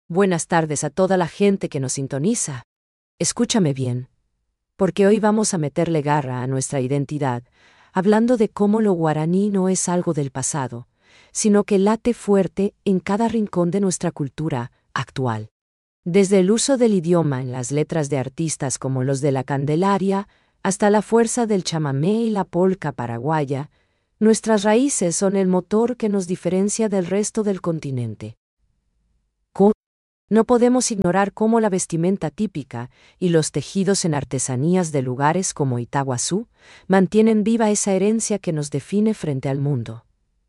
Buenas tardes a toda la gente que nos sintoniza. Escúchame bien, porque hoy vamos a meterle garra a nuestra identidad, hablando de cómo lo guaraní no es algo del pasado, sino que late fuerte en cada rincón de nuestra cultura actual. Desde el uso del idioma en las letras de artistas como los de la Candelaria, hasta la fuerza del chamamé y la polca paraguaya, nuestras raíces son el motor que nos diferencia del resto del continente. No podemos ignorar cómo la vestimenta típica y los tejidos en artesanías de lugares como Itaguazú mantienen viva esa herencia que nos define frente al mundo.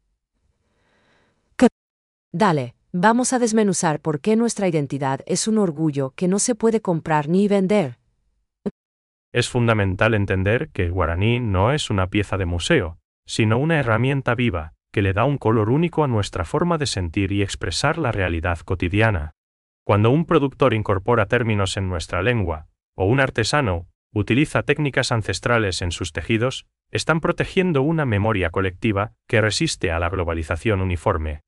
Dale, vamos a desmenuzar por qué nuestra identidad es un orgullo que no se puede comprar ni vender. Es fundamental entender que el guaraní no es una pieza de museo, sino una herramienta viva, que le da un color único a nuestra forma de sentir y expresar la realidad cotidiana. Cuando un productor incorpora términos en nuestra lengua, o un artesano utiliza técnicas ancestrales en sus tejidos, están protegiendo una memoria colectiva que resiste a la globalización uniforme.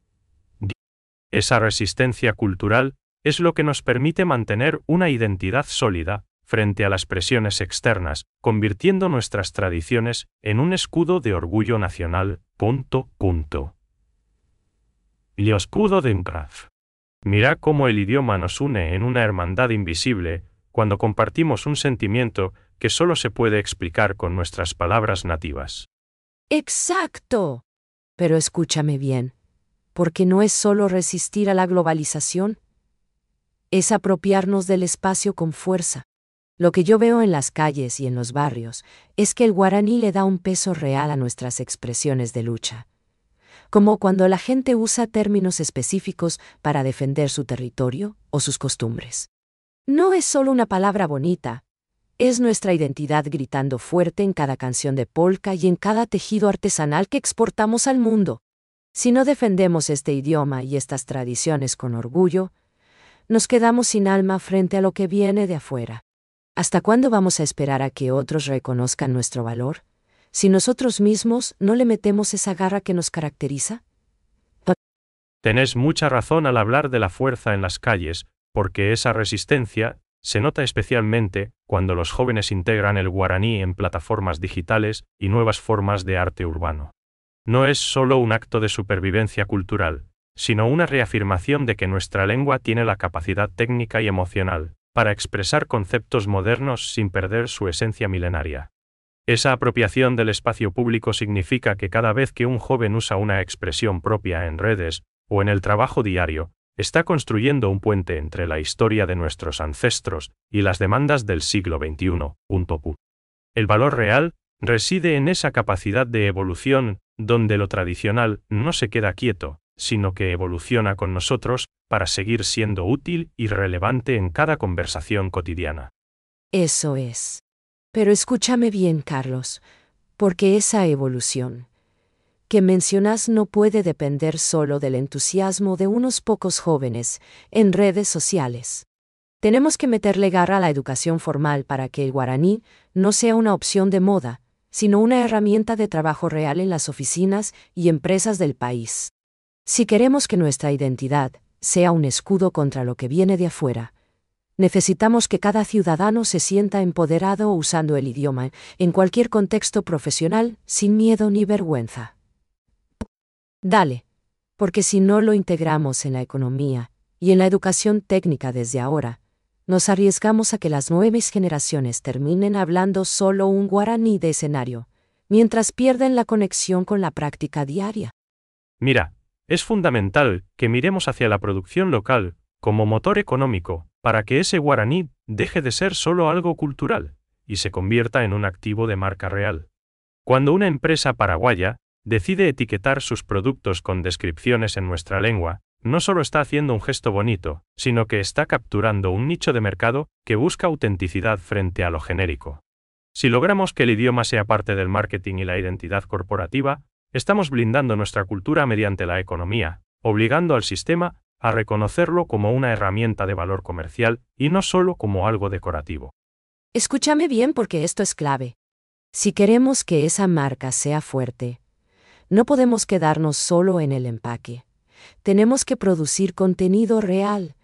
Esa resistencia cultural es lo que nos permite mantener una identidad sólida frente a las presiones externas, convirtiendo nuestras tradiciones en un escudo de orgullo nacional. El escudo de Ungraf. Mira cómo el idioma nos une en una hermandad invisible cuando compartimos un sentimiento que solo se puede explicar con nuestras palabras nativas. ¡Exacto! Pero escúchame bien, porque no es solo resistir a la globalización, es apropiarnos del espacio con fuerza. Lo que yo veo en las calles y en los barrios es que el guaraní le da un peso real a nuestras expresiones de lucha. Como cuando la gente usa términos específicos para defender su territorio o sus costumbres. No es solo una palabra bonita, es nuestra identidad gritando fuerte en cada canción de polka y en cada tejido artesanal que exportamos al mundo. Si no defendemos este idioma y estas tradiciones con orgullo, nos quedamos sin alma frente a lo que viene de afuera. ¿Hasta cuándo vamos a esperar a que otros reconozcan nuestro valor, si nosotros mismos no le metemos esa garra que nos caracteriza? Tenés mucha razón al hablar de la fuerza en las calles, porque esa resistencia se nota especialmente cuando los jóvenes integran el guaraní en plataformas digitales y nuevas formas de arte urbano. No es solo un acto de supervivencia cultural, sino una reafirmación de que nuestra lengua tiene la capacidad técnica y emocional para expresar conceptos modernos sin perder su esencia milenaria. Esa apropiación del espacio público significa que cada vez que un joven usa una expresión propia en redes o en el trabajo diario, está construyendo un puente entre la historia de nuestros ancestros y las demandas del siglo XXI. El valor real reside en esa capacidad de evolución, donde lo tradicional no se queda quieto, sino que evoluciona con nosotros para seguir siendo útil y relevante en cada conversación cotidiana. Eso es. Pero escúchame bien, Carlos, porque esa evolución que mencionas no puede depender solo del entusiasmo de unos pocos jóvenes en redes sociales. Tenemos que meterle garra a la educación formal para que el guaraní no sea una opción de moda, sino una herramienta de trabajo real en las oficinas y empresas del país. Si queremos que nuestra identidad sea un escudo contra lo que viene de afuera, necesitamos que cada ciudadano se sienta empoderado usando el idioma en cualquier contexto profesional sin miedo ni vergüenza. Dale, porque si no lo integramos en la economía y en la educación técnica desde ahora, nos arriesgamos a que las nuevas generaciones terminen hablando solo un guaraní de escenario, mientras pierden la conexión con la práctica diaria. Mira, es fundamental que miremos hacia la producción local como motor económico para que ese guaraní deje de ser solo algo cultural y se convierta en un activo de marca real. Cuando una empresa paraguaya decide etiquetar sus productos con descripciones en nuestra lengua, no solo está haciendo un gesto bonito, sino que está capturando un nicho de mercado que busca autenticidad frente a lo genérico. Si logramos que el idioma sea parte del marketing y la identidad corporativa, estamos blindando nuestra cultura mediante la economía, obligando al sistema a reconocerlo como una herramienta de valor comercial y no solo como algo decorativo. Escúchame bien porque esto es clave. Si queremos que esa marca sea fuerte, no podemos quedarnos solo en el empaque. Tenemos que producir contenido real,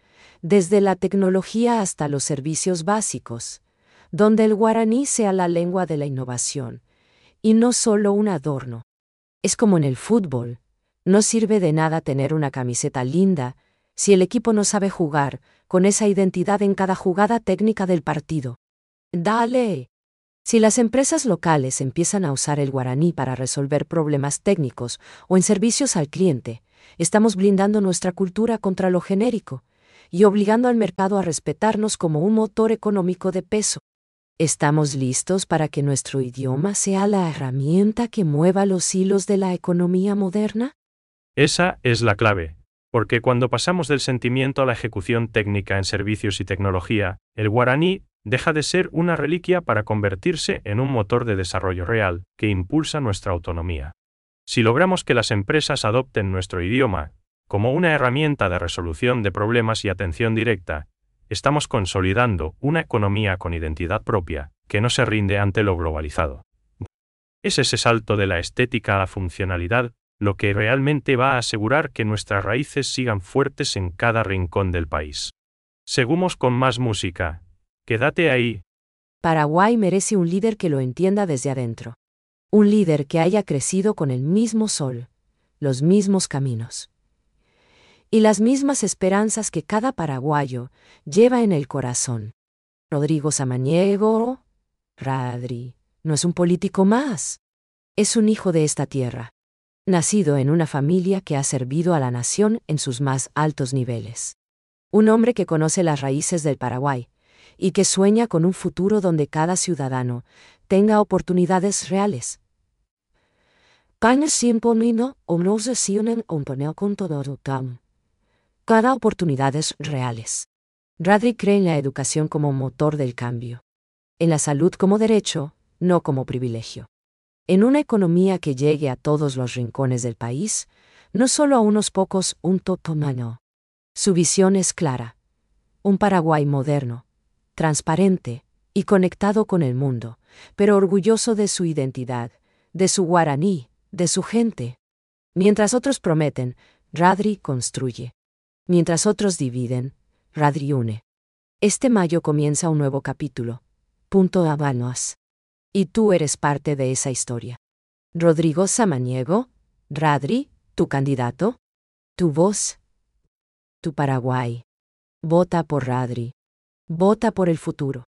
desde la tecnología hasta los servicios básicos, donde el guaraní sea la lengua de la innovación, y no solo un adorno. Es como en el fútbol, no sirve de nada tener una camiseta linda si el equipo no sabe jugar con esa identidad en cada jugada técnica del partido. ¡Dale! Si las empresas locales empiezan a usar el guaraní para resolver problemas técnicos o en servicios al cliente, estamos blindando nuestra cultura contra lo genérico y obligando al mercado a respetarnos como un motor económico de peso. ¿Estamos listos para que nuestro idioma sea la herramienta que mueva los hilos de la economía moderna? Esa es la clave, porque cuando pasamos del sentimiento a la ejecución técnica en servicios y tecnología, el guaraní deja de ser una reliquia para convertirse en un motor de desarrollo real que impulsa nuestra autonomía. Si logramos que las empresas adopten nuestro idioma como una herramienta de resolución de problemas y atención directa, estamos consolidando una economía con identidad propia, que no se rinde ante lo globalizado. Es ese salto de la estética a la funcionalidad lo que realmente va a asegurar que nuestras raíces sigan fuertes en cada rincón del país. Seguimos con más música. Quédate ahí. Paraguay merece un líder que lo entienda desde adentro. Un líder que haya crecido con el mismo sol, los mismos caminos y las mismas esperanzas que cada paraguayo lleva en el corazón. Rodrigo Samaniego, Radri, no es un político más. Es un hijo de esta tierra, nacido en una familia que ha servido a la nación en sus más altos niveles. Un hombre que conoce las raíces del Paraguay y que sueña con un futuro donde cada ciudadano tenga oportunidades reales. Cada oportunidades reales. Radri cree en la educación como motor del cambio. En la salud como derecho, no como privilegio. En una economía que llegue a todos los rincones del país, no solo a unos pocos, un totomano. Su visión es clara. Un Paraguay moderno, transparente y conectado con el mundo, pero orgulloso de su identidad, de su guaraní, de su gente. Mientras otros prometen, Radri construye. Mientras otros dividen, Radri une. Este mayo comienza un nuevo capítulo. Punto Habanos. Y tú eres parte de esa historia. Rodrigo Samaniego, Radri, tu candidato, tu voz, tu Paraguay. Vota por Radri. Vota por el futuro.